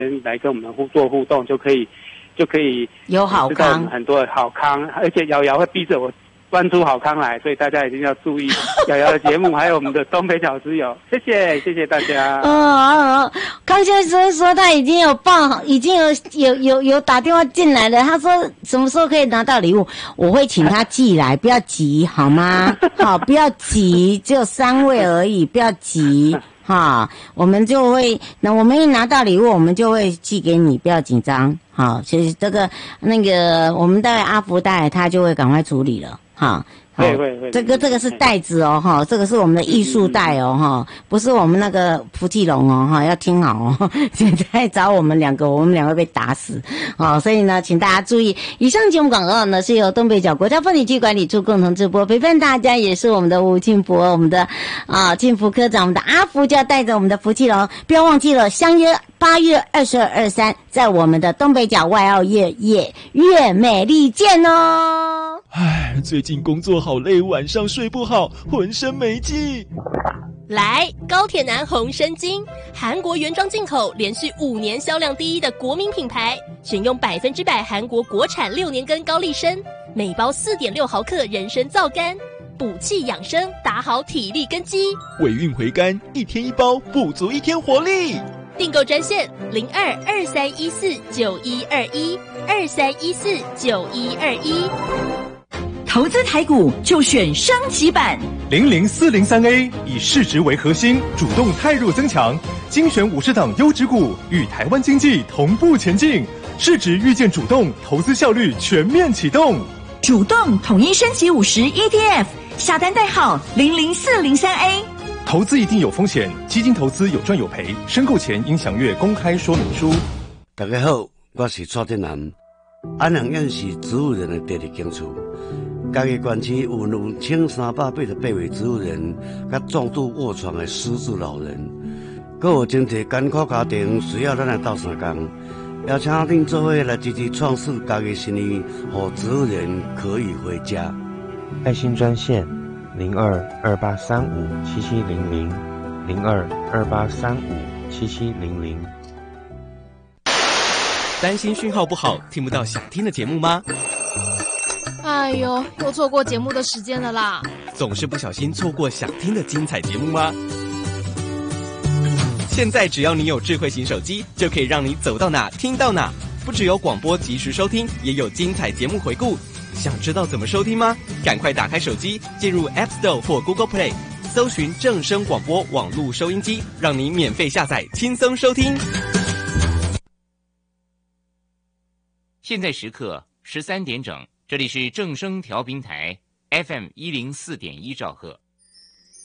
来跟我们做互动，就可以有好知道我康们很多的好康，而且瑶瑶会逼着我端出好康来，所以大家一定要注意瑶瑶的节目，还有我们的东北角之友，谢谢大家。 康先生说他已经有报好，已经有打电话进来了。他说什么时候可以拿到礼物？我会请他寄来，不要急好吗？好，不要急，只有3位而已，不要急。哈，我们就会，那我们一拿到礼物，我们就会寄给你，不要紧张。好，其实这个我们带阿福带他就会赶快处理了。哈， 会， 这个是袋子哦，哈，这个是我们的艺术袋哦，哈，不是我们那个福气龙哦，哈，要听好哦。现在找我们两个被打死，哦，所以呢，请大家注意，以上节目广告呢是由东北角国家风景区管理处共同直播，陪伴大家也是我们的吴庆福，我们的庆福科长，我们的阿福就要带着我们的福气龙，不要忘记了，相约8月22、23，在我们的东北角外澳夜越美丽见哦。 唉，最近工作好累，晚上睡不好，浑身没劲。 来，高铁男红参精，韩国原装进口，连续5年销量第一的国民品牌，选用100%韩国国产6年根高丽参，每包4.6毫克人参皂苷，补气养生，打好体力根基。 尾韵回甘，1天1包，补足1天活力。 订购专线02-2314-9121，2314-9121。 投资台股就选升级版 00403A，以市值为核心，主动汰弱增强，精选50档优质股，与台湾经济同步前进。市值预见主动，投资效率全面启动。 主动统一升级50 ETF， 下单代号00403A。 投资一定有风险，基金投资有赚有赔，申购前应详阅公开说明书。 大家好，我是蔡振南。安阳县是植物人的第2间厝。嘉义县区有2388位植物人，甲重度卧床的失智老人，阁有真侪艰苦家庭需要咱来斗相共，邀请恁做伙来积极创世嘉义新义，让植物人可以回家。 爱心专线02-2835-7700，02-2835-7700。 担心讯号不好，听不到想听的节目吗？ 哎呦，又错过节目的时间了啦！ 总是不小心错过想听的精彩节目吗？现在只要你有智慧型手机，就可以让你走到哪听到哪。不只有广播及时收听，也有精彩节目回顾。想知道怎么收听吗？赶快打开手机，进入 App Store 或 Google Play， 搜寻正声广播网络收音机，让你免费下载，轻松收听。 现在时刻13点整，这里是正声调频台 FM104.1兆赫。